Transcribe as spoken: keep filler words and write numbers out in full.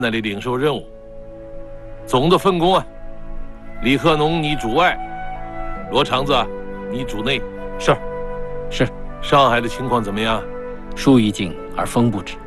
那里领受任务。总的分工啊，李贺农你主外，罗长子你主内。 是，是。 上海的情况怎么样？ 树欲静而风不止。